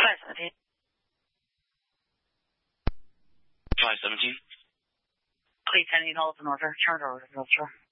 517. 517. Please send an open order. Turn it over to the filter.